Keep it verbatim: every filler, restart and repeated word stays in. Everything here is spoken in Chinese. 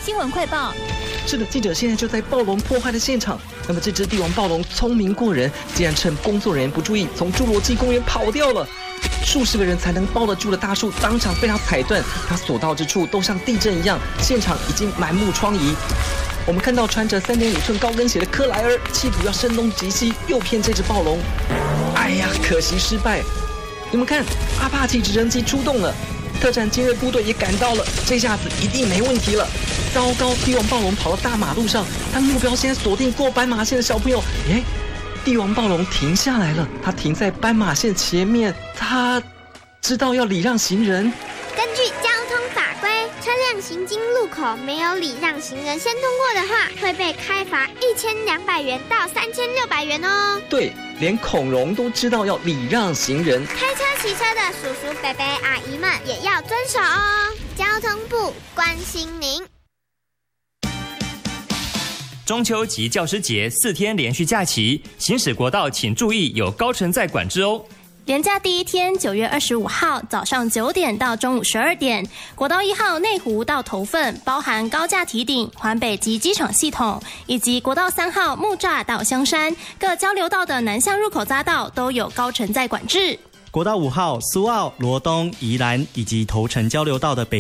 新闻快报。 是的，记者现在就在暴龙破坏的现场。那么这只帝王暴龙聪明过人，竟然趁工作人员不注意，从侏罗纪公园跑掉了。数十个人才能抱得住的大树，当场被它踩断。它所到之处都像地震一样，现场已经满目疮痍。我们看到穿着三点五寸高跟鞋的克莱尔，企图要声东击西，诱骗这只暴龙。哎呀，可惜失败。你们看，阿帕奇直升机出动了。特战精锐部队也赶到了，这下子一定没问题了。糟糕，帝王暴龙跑到大马路上，但目标现在锁定过斑马线的小朋友。诶，帝王暴龙停下来了，它停在斑马线前面，它知道要礼让行人。 根据交通法规，车辆行经路口没有礼让行人先通过的话，会被开罚一千两百元到三千六百元哦。 对，连孔融都知道要礼让行人。 开车骑车的叔叔伯伯阿姨们也要遵守哦。交通部关心您。 中秋及教师节四天连续假期，行驶国道请注意有高承载管制哦。 连假第一天，九月二十五号早上九点到中午十二点，国道一号内湖到头份，包含高架堤顶、环北及机场系统，以及国道三号木栅到香山各交流道的南向入口匝道都有高承载管制。 国道五号苏澳、罗东、宜兰以及头城交流道的北